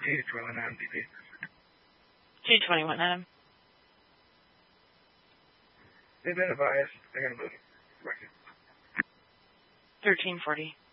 G21 Adam BP. G21 Adam. They've been advised. They're going to move it. 1340.